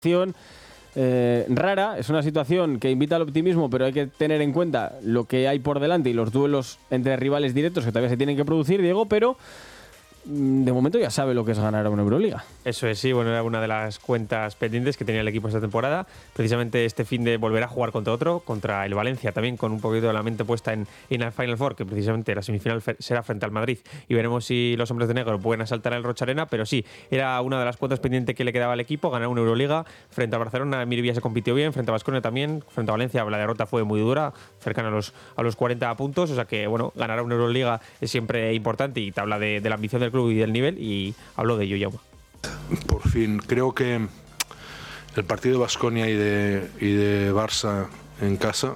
Rara, es una situación que invita al optimismo, pero hay que tener en cuenta lo que hay por delante y los duelos entre rivales directos que todavía se tienen que producir, Diego, pero de momento ya sabe lo que es ganar a una Euroliga. Eso es, sí, bueno, era una de las cuentas pendientes que tenía el equipo esta temporada. Precisamente este fin de volver a jugar contra otro, contra el Valencia, también con un poquito de la mente puesta en el Final Four, que precisamente la semifinal será frente al Madrid, y veremos si los hombres de negro pueden asaltar el Rocha Arena, pero sí, era una de las cuentas pendientes que le quedaba al equipo, ganar una Euroliga. Frente al Barcelona, Miribilla se compitió bien, frente a Baskonia también, frente a Valencia la derrota fue muy dura, cercana a los 40 puntos, o sea que, bueno, ganar una Euroliga es siempre importante y te habla de la ambición del club y del nivel, y hablo de ello, Jaume. Por fin, creo que el partido de Baskonia y de Barça en casa,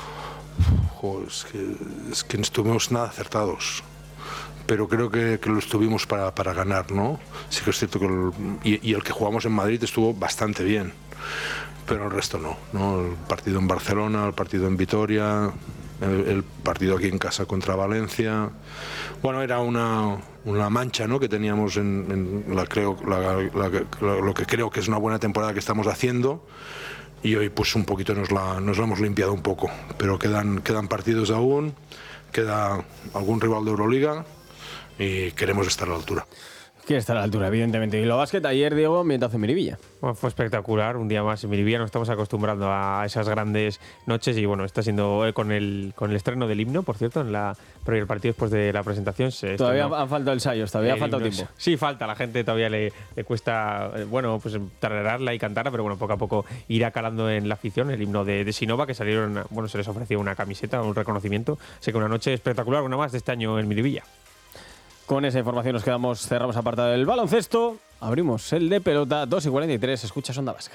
es que no estuvimos nada acertados, pero creo que lo estuvimos para ganar, ¿no? Sí que es cierto que el que jugamos en Madrid estuvo bastante bien, pero el resto no. El partido en Barcelona, el partido en Vitoria, el partido aquí en casa contra Valencia, bueno, era una mancha, ¿no?, que teníamos en lo que creo que es una buena temporada que estamos haciendo, y hoy pues un poquito nos la hemos limpiado un poco, pero quedan partidos aún, queda algún rival de Euroliga y queremos estar a la altura. Quiere estar a la altura, evidentemente. Y lo básquet ayer, Diego, ambientazo en Miribilla. Bueno, fue espectacular, un día más en Miribilla. Nos estamos acostumbrando a esas grandes noches y bueno, está siendo con el estreno del himno, por cierto, pero el partido después de la presentación todavía han faltado ensayos, todavía ha faltado tiempo. Sí, falta, a la gente todavía le cuesta, bueno, pues tararearla y cantarla, pero bueno, poco a poco irá calando en la afición el himno de Sinova, que salieron, bueno, se les ofreció una camiseta, un reconocimiento. Así que una noche espectacular, una más de este año en Miribilla. Con esa información cerramos apartado del baloncesto, abrimos el de pelota, 2:43, escuchas Onda Vasca.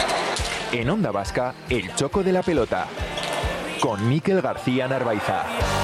En Onda Vasca, el choco de la pelota, con Mikel García Narvaiza.